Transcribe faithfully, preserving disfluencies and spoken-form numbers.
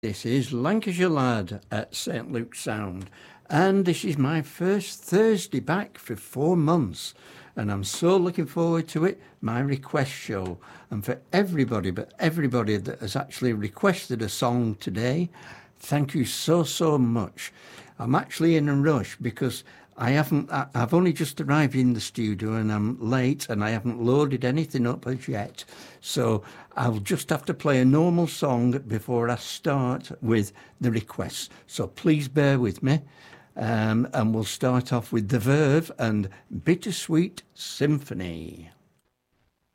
This is Lancashire Lad at Saint Luke's Sound, and this is my first Thursday back for four months, and I'm so looking forward to it, my request show. And for everybody, but everybody that has actually requested a song today, thank you so, so much. I'm actually in a rush because I haven't, I've only just arrived in the studio and I'm late and I haven't loaded anything up as yet. So I'll just have to play a normal song before I start with the requests. So please bear with me. Um, and we'll start off with The Verve and Bittersweet Symphony.